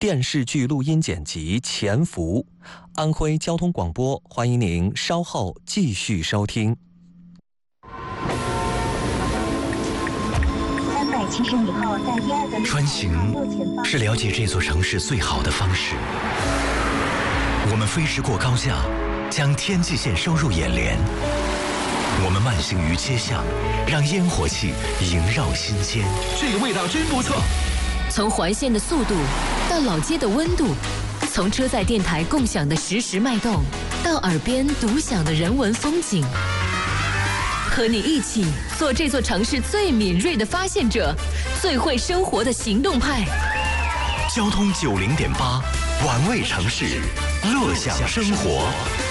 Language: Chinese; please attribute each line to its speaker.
Speaker 1: 电视剧录音剪辑《潜伏》。安徽交通广播，欢迎您稍后继续收听。
Speaker 2: 370米后，在第2个
Speaker 3: 穿行是了解这座城市最好的方式。我们飞驰过高架，将天际线收入眼帘。我们慢行于街巷，让烟火气萦绕心间。
Speaker 4: 这个味道真不错。
Speaker 5: 从环线的速度到老街的温度，从车载电台共享的实时脉动，到耳边独享的人文风景。和你一起做这座城市最敏锐的发现者，最会生活的行动派。
Speaker 3: 交通90.8，玩味城市，乐享生活。